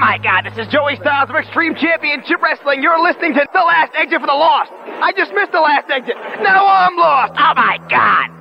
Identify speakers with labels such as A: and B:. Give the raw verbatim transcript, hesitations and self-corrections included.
A: my God, this is Joey Styles of Extreme Championship Wrestling. You're listening to The Last Exit for the Lost. I just missed the last exit. Now I'm lost. Oh, my God.